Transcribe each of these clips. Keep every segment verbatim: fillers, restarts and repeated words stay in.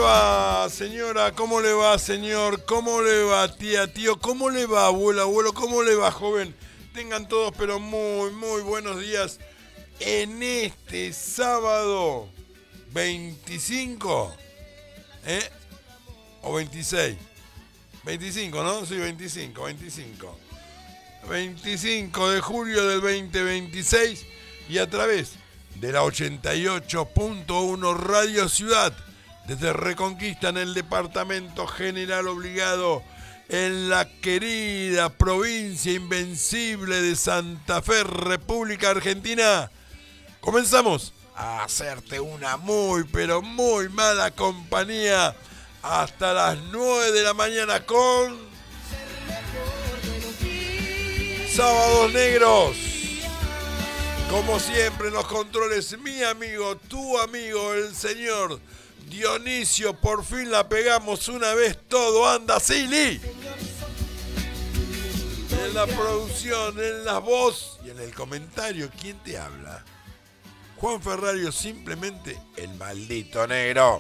va, señora? ¿Cómo le va, señor? ¿Cómo le va, tía, tío? ¿Cómo le va, abuelo, abuelo? ¿Cómo le va, joven? Tengan todos, pero muy, muy buenos días en este sábado veinticinco, ¿eh? ¿O veintiséis? veinticinco, ¿no? Sí, veinticinco, veinticinco. veinticinco de julio del veinte veintiséis y a través de la ochenta y ocho punto uno Radio Ciudad, desde Reconquista en el departamento General Obligado, en la querida provincia invencible de Santa Fe, República Argentina. Comenzamos a hacerte una muy, pero muy mala compañía hasta las nueve de la mañana con Sábados Negros. Como siempre en los controles, mi amigo, tu amigo, el señor Dionisio. Por fin la pegamos una vez, todo anda así, Lee. En la producción, en la voz y en el comentario, ¿quién te habla? Juan Ferrario, simplemente el maldito negro.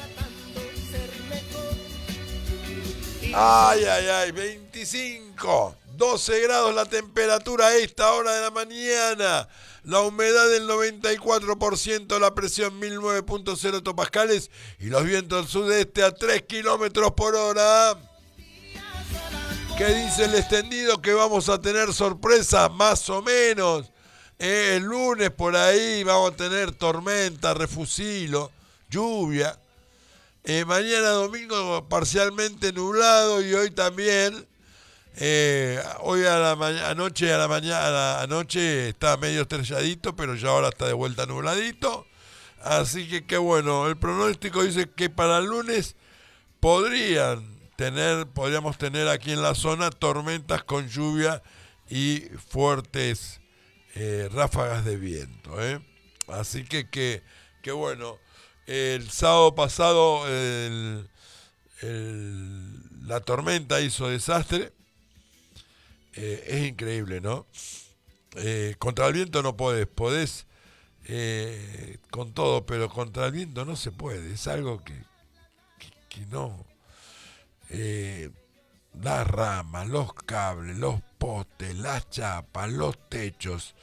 Ay, ay, ay, veinticinco, doce grados la temperatura a esta hora de la mañana. La humedad del noventa y cuatro por ciento, la presión mil nueve punto cero hectopascales y los vientos del sudeste a tres kilómetros por hora. ¿Qué dice el extendido? Que vamos a tener sorpresas, más o menos. Eh, el lunes por ahí vamos a tener tormenta, refusilo, lluvia. Eh, mañana domingo parcialmente nublado y hoy también. Eh, hoy a la ma- anoche a la mañana anoche estaba medio estrelladito, pero ya ahora está de vuelta nubladito. Así que qué bueno. El pronóstico dice que para el lunes podrían tener, podríamos tener aquí en la zona tormentas con lluvia y fuertes eh, ráfagas de viento. ¿eh? Así que qué que bueno. El sábado pasado el, el, la tormenta hizo desastre. Eh, es increíble, ¿no? Eh, contra el viento no podés, podés eh, con todo, pero contra el viento no se puede. Es algo que, que, que no. Eh, las ramas, los cables, los postes, las chapas, los techos.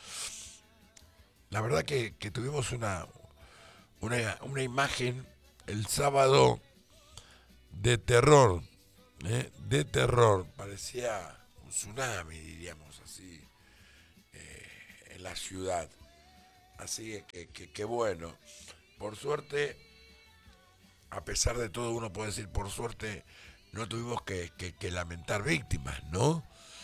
La verdad que, que tuvimos una, una, una imagen el sábado de terror, ¿eh? de terror. Parecía un tsunami, diríamos así, eh, en la ciudad. Así que, que, que bueno, por suerte, a pesar de todo, uno puede decir, por suerte, no tuvimos que, que, que lamentar víctimas, ¿no?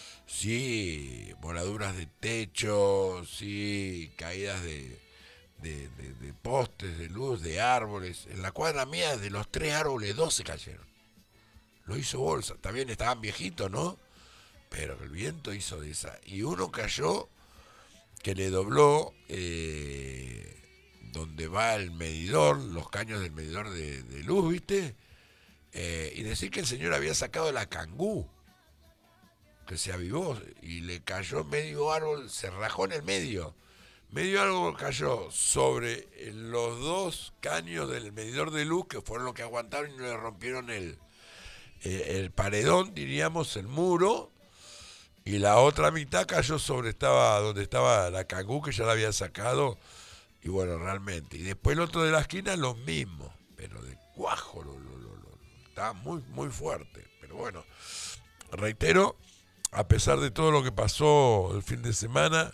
Sí, voladuras de techo, sí, caídas de, de, de, de postes, de luz, de árboles. En la cuadra mía, de los tres árboles, dos se cayeron. Lo hizo bolsa. También estaban viejitos, ¿no? Pero el viento hizo de esa. Y uno cayó que le dobló eh, donde va el medidor, los caños del medidor de, de luz, ¿viste? Eh, y decir que el señor había sacado la cangú, que se avivó, y le cayó medio árbol, se rajó en el medio. Medio árbol cayó sobre los dos caños del medidor de luz, que fueron los que aguantaron y no le rompieron el, eh, el paredón, diríamos, el muro. Y la otra mitad cayó sobre estaba donde estaba la cangú, que ya la había sacado. Y bueno, realmente. Y después el otro de la esquina, lo mismo. Pero de cuajo, lo, lo, lo, lo, estaba muy, muy fuerte. Pero bueno, reitero, a pesar de todo lo que pasó el fin de semana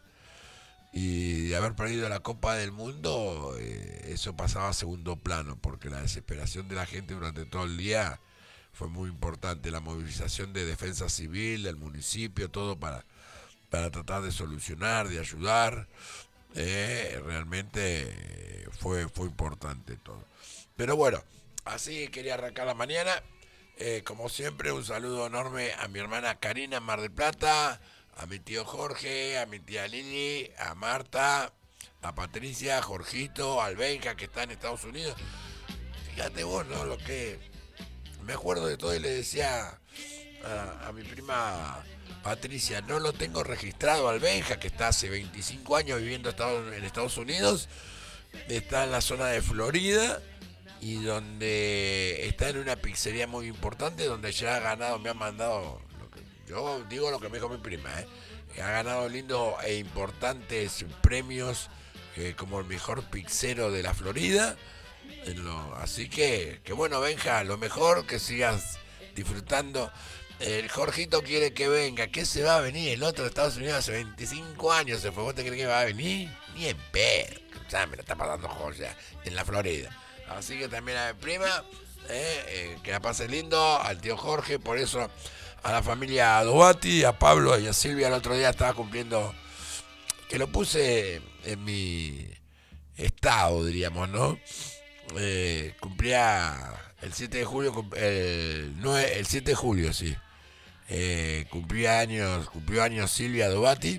y de haber perdido la Copa del Mundo, eh, eso pasaba a segundo plano, porque la desesperación de la gente durante todo el día fue muy importante. La movilización de defensa civil, del municipio, todo para, para tratar de solucionar, de ayudar. Eh, realmente eh, fue, fue importante todo. Pero bueno, así quería arrancar la mañana. Eh, como siempre, un saludo enorme a mi hermana Karina en Mar del Plata, a mi tío Jorge, a mi tía Lili, a Marta, a Patricia, a Jorgito, al Benja, que está en Estados Unidos. Fíjate vos, ¿no? Lo que me acuerdo de todo y le decía a, a mi prima Patricia, no lo tengo registrado al Benja, que está hace veinticinco años viviendo en Estados Unidos, está en la zona de Florida. y donde está en una pizzería muy importante, donde ya ha ganado, me ha mandado, lo que, yo digo lo que me dijo mi prima, ¿eh? Ha ganado lindos e importantes premios eh, como el mejor pizzero de la Florida. En lo, así que, que bueno, Benja, lo mejor que sigas disfrutando. El Jorgito quiere que venga. ¿Qué se va a venir? El otro de Estados Unidos hace veinticinco años se fue. ¿Vos te crees que va a venir? Ni en pedo. Ya me lo está pasando joya en la Florida. Así que también a mi prima, eh, eh, que la pase lindo, al tío Jorge, por eso a la familia Dovati, a Pablo y a Silvia el otro día estaba cumpliendo, que lo puse en mi estado, diríamos, ¿no? Eh, cumplía el siete de julio, el, nueve, el siete de julio, sí. Eh, cumplía años, cumplió años Silvia Dovati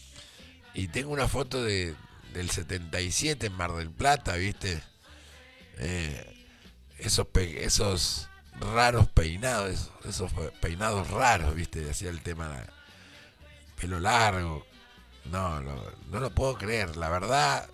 y tengo una foto de, del setenta y siete en Mar del Plata, ¿viste? Eh, esos, pe, esos raros peinados, esos peinados raros, ¿viste? Hacía el tema pelo largo. No, no, no lo puedo creer, la verdad.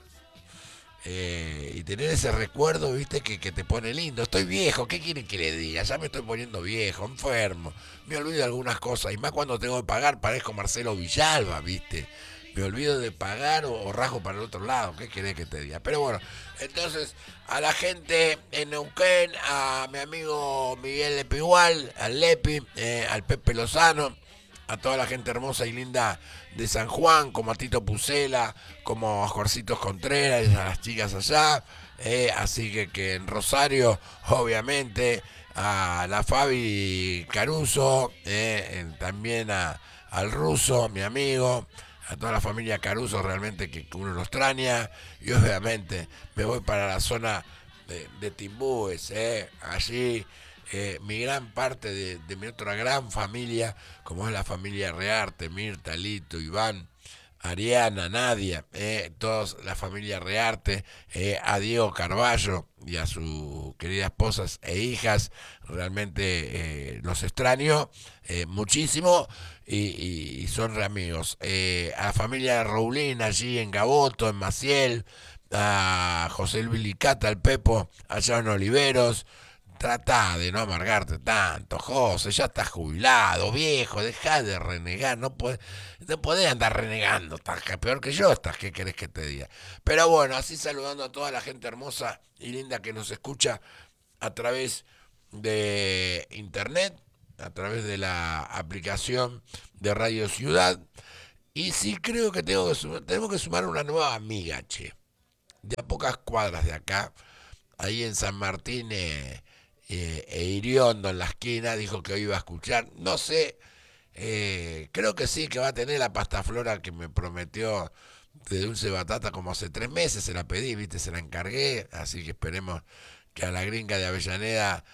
Eh, y tener ese recuerdo, viste, que, que te pone lindo. Estoy viejo, ¿qué quieren que le diga? Ya me estoy poniendo viejo, enfermo. Me olvido de algunas cosas. Y más cuando tengo que pagar, parezco Marcelo Villalba, viste. Me olvido de pagar o, o rajo para el otro lado. ¿Qué querés que te diga? Pero bueno, entonces, a la gente en Neuquén, a mi amigo Miguel Lepigual, al Lepi, eh, al Pepe Lozano, a toda la gente hermosa y linda de San Juan, como a Tito Pucela, como a Jorcitos Contreras, a las chicas allá, eh, así que, que en Rosario, obviamente, a la Fabi Caruso, eh, también a, al Ruso, mi amigo, a toda la familia Caruso, realmente que uno lo extraña, y obviamente me voy para la zona de, de Timbúes, eh, allí. Eh, mi gran parte de, de mi otra gran familia, como es la familia Rearte, Mirta, Lito, Iván, Ariana, Nadia, eh, toda la familia Rearte, eh, a Diego Carballo y a sus queridas esposas e hijas, realmente eh, los extraño eh, muchísimo y, y, y son re amigos. Eh, a la familia Roulín allí en Gaboto, en Maciel, a José Luis Licata, al Pepo, allá en Oliveros. Trata de no amargarte tanto, José, ya estás jubilado, viejo, dejá de renegar, no podés, no podés andar renegando, estás peor que yo estás, ¿qué querés que te diga? Pero bueno, así saludando a toda la gente hermosa y linda que nos escucha a través de internet, a través de la aplicación de Radio Ciudad, y sí creo que tengo que sumar, tenemos que sumar una nueva amiga, che, de a pocas cuadras de acá, ahí en San Martín, eh, eh, e Iriondo en la esquina, dijo que hoy iba a escuchar, no sé, eh, creo que sí, que va a tener la pasta flora que me prometió de dulce batata como hace tres meses, se la pedí, viste, se la encargué, así que esperemos que a la gringa de Avellaneda,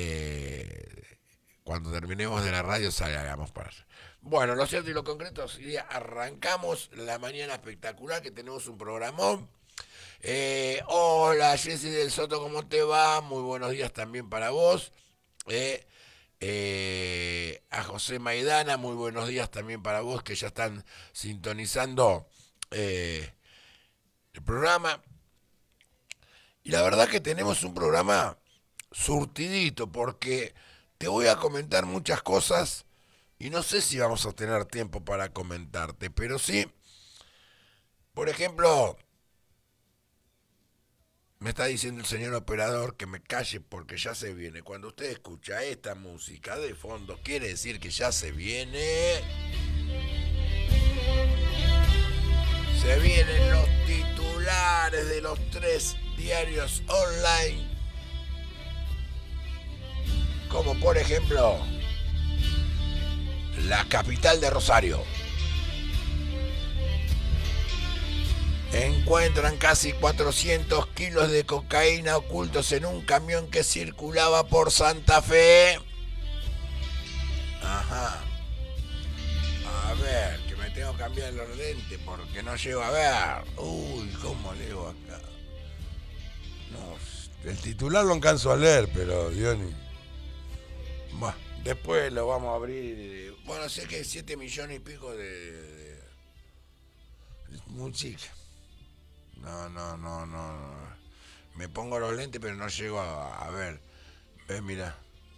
eh, cuando terminemos de la radio, salgamos para allá. Bueno, lo cierto y lo concreto, sería arrancamos la mañana espectacular, que tenemos un programón. Eh, hola Jessy del Soto, ¿cómo te va? Muy buenos días también para vos. Eh, eh, a José Maidana, muy buenos días también para vos, que ya están sintonizando eh, el programa. Y la verdad que tenemos un programa surtidito, porque te voy a comentar muchas cosas y no sé si vamos a tener tiempo para comentarte, pero sí, por ejemplo, me está diciendo el señor operador que me calle porque ya se viene. Cuando usted escucha esta música de fondo, quiere decir que ya se viene. Se vienen los titulares de los tres diarios online. Como por ejemplo, La Capital de Rosario. Encuentran casi cuatrocientos kilos de cocaína ocultos en un camión que circulaba por Santa Fe. Ajá. A ver, que me tengo que cambiar los lentes porque no llego a ver. Uy, ¿cómo leo acá? No, el titular lo alcanzo a leer, pero Diony. Bueno, después lo vamos a abrir. Bueno, sé que siete millones y pico de, de, de música. No, no, no, no, no. Me pongo los lentes, pero no llego a, a ver. ¿Ves? Mira.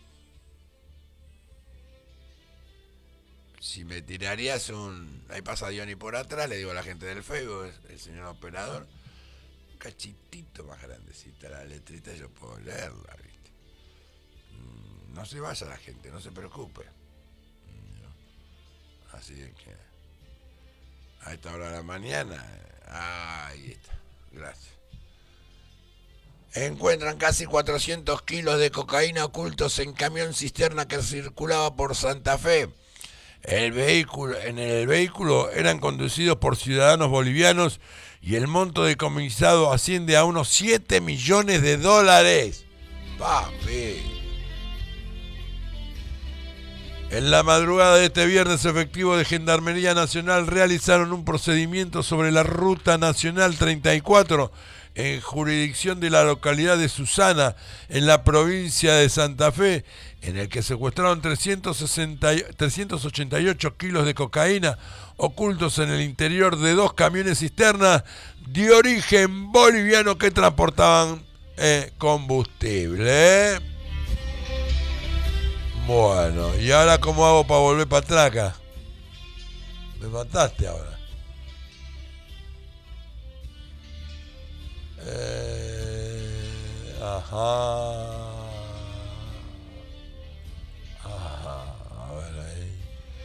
Si me tirarías un... Ahí pasa Diony por atrás, le digo a la gente del Facebook, el señor operador, un cachitito más grandecita la letrita, yo puedo leerla, ¿viste? No se vaya la gente, no se preocupe. Así es que... A esta hora de la mañana... Ahí está, gracias. Encuentran casi cuatrocientos kilos de cocaína ocultos en camión cisterna que circulaba por Santa Fe. El vehículo, en el vehículo eran conducidos por ciudadanos bolivianos y el monto decomisado asciende a unos siete millones de dólares. Papi. En la madrugada de este viernes, efectivos de Gendarmería Nacional realizaron un procedimiento sobre la Ruta Nacional treinta y cuatro en jurisdicción de la localidad de Susana, en la provincia de Santa Fe, en el que secuestraron trescientos ochenta y ocho kilos de cocaína ocultos en el interior de dos camiones cisternas de origen boliviano que transportaban eh, combustible. Bueno, ¿y ahora cómo hago para volver para atrás acá? Me mataste ahora. Eh, ajá. Ajá. A ver ahí.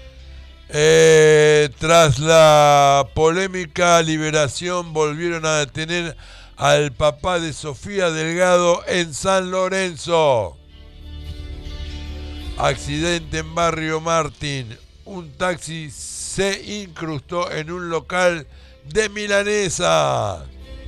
Eh, tras la polémica liberación, volvieron a detener al papá de Sofía Delgado en San Lorenzo. Accidente en Barrio Martín. Un taxi se incrustó en un local de milanesas.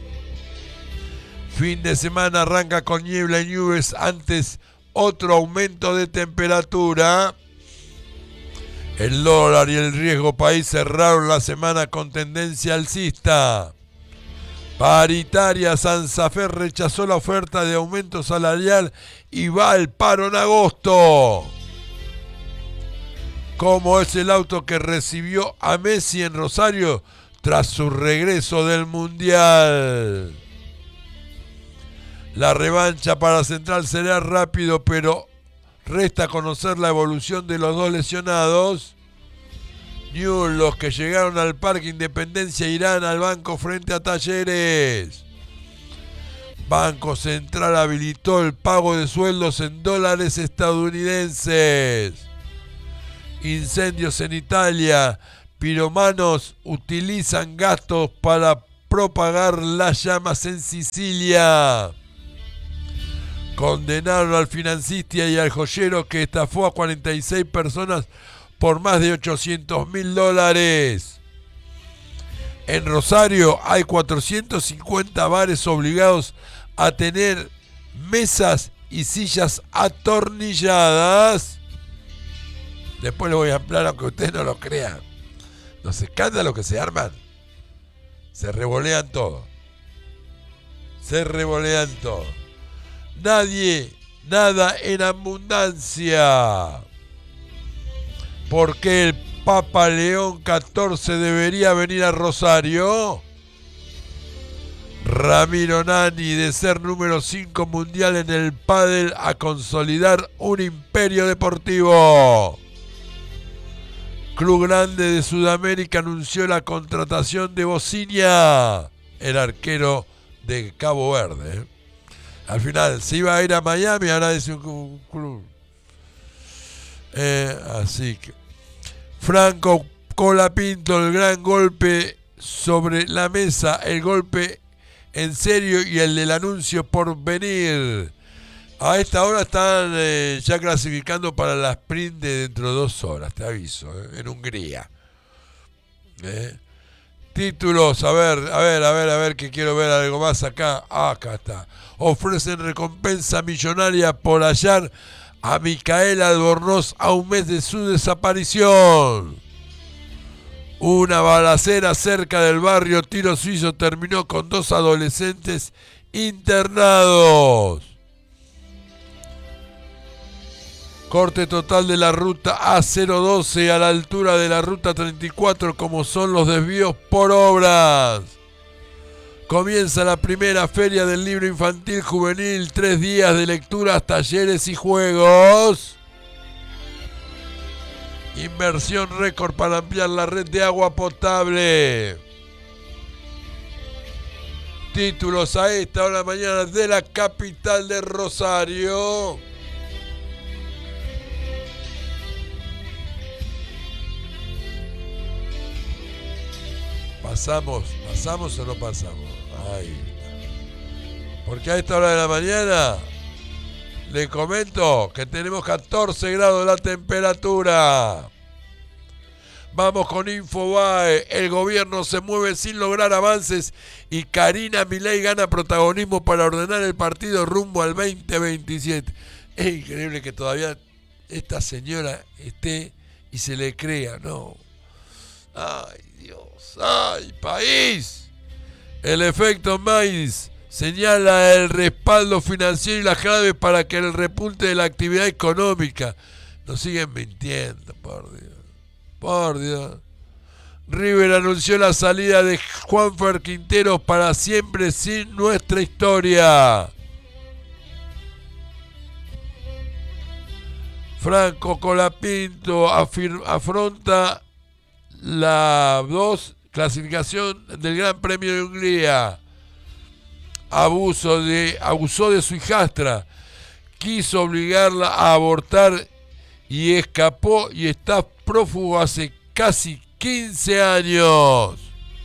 Fin de semana arranca con niebla y nubes, antes otro aumento de temperatura. El dólar y el riesgo país cerraron la semana con tendencia alcista. Paritaria, Sansafer rechazó la oferta de aumento salarial y va al paro en agosto. ¿Cómo es el auto que recibió a Messi en Rosario tras su regreso del Mundial? La revancha para Central será rápido, pero resta conocer la evolución de los dos lesionados. Newell's, los que llegaron al Parque Independencia, irán al banco frente a Talleres. Banco Central habilitó el pago de sueldos en dólares estadounidenses. Incendios en Italia. Piromanos utilizan gatos para propagar las llamas en Sicilia. Condenaron al financista y al joyero que estafó a cuarenta y seis personas por más de ochocientos mil dólares. En Rosario hay cuatrocientos cincuenta bares obligados a tener mesas y sillas atornilladas. Después les voy a ampliar, aunque ustedes no lo crean. Los escándalos que se arman, se revolean todo. Se revolean todo. Nadie, nada en abundancia. ¿Por qué el Papa León catorce debería venir a Rosario? Ramiro Nani, de ser número cinco mundial en el pádel, a consolidar un imperio deportivo. Club Grande de Sudamérica anunció la contratación de Bociña, el arquero de Cabo Verde. Al final se iba a ir a Miami, ahora es un, un club. Eh, así que Franco Colapinto, el gran golpe sobre la mesa, el golpe en serio y el del anuncio por venir. A esta hora están eh, ya clasificando para la sprint de dentro de dos horas, te aviso, eh, en Hungría. Eh. Títulos, a ver, a ver, a ver, a ver, que quiero ver algo más acá. Ah, acá está. Ofrecen recompensa millonaria por hallar a Micaela Albornoz a un mes de su desaparición. Una balacera cerca del barrio Tiro Suizo terminó con dos adolescentes internados. Corte total de la ruta A cero doce a la altura de la ruta treinta y cuatro, como son los desvíos por obras. Comienza la primera feria del libro infantil juvenil, tres días de lecturas, talleres y juegos. Inversión récord para ampliar la red de agua potable. Títulos a esta hora de la mañana de la capital de Rosario. ¿Pasamos? ¿Pasamos o no pasamos? Ay. Porque a esta hora de la mañana le comento que tenemos catorce grados la temperatura. Vamos con Infobae. El gobierno se mueve sin lograr avances y Karina Milei gana protagonismo para ordenar el partido rumbo al veinte veintisiete. Es increíble que todavía esta señora esté y se le crea, ¿no? Ay, Dios. ¡Ay, país! El efecto maíz señala el respaldo financiero y las claves para que el repunte de la actividad económica. Nos siguen mintiendo, por Dios. Por Dios. River anunció la salida de Juanfer Quinteros para siempre sin nuestra historia. Franco Colapinto afir- afronta la dos clasificación del Gran Premio de Hungría. Abuso de, abusó de su hijastra. Quiso obligarla a abortar y escapó y está prófugo hace casi quince años.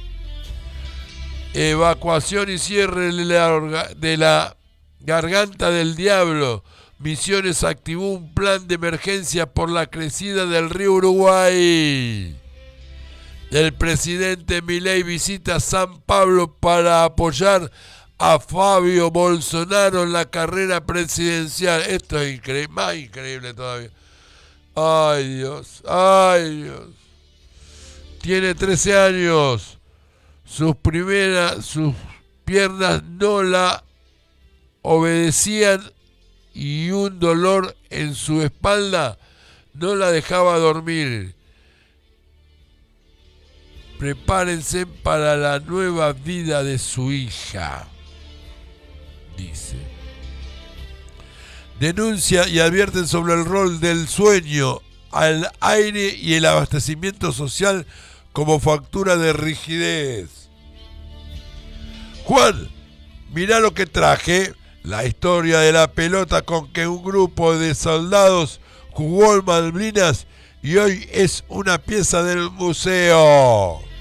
Evacuación y cierre de la, de la Garganta del Diablo. Misiones activó un plan de emergencia por la crecida del río Uruguay. El presidente Milei visita San Pablo para apoyar a Fabio Bolsonaro en la carrera presidencial. Esto es increíble, más increíble todavía. Ay, Dios, ay, Dios. Tiene trece años. Sus primeras, sus piernas no la obedecían y un dolor en su espalda no la dejaba dormir. Prepárense para la nueva vida de su hija, dice. Denuncia y advierten sobre el rol del sueño, al aire y el abastecimiento social como factura de rigidez. Juan, mirá lo que traje. La historia de la pelota con que un grupo de soldados jugó en Malvinas y hoy es una pieza del museo.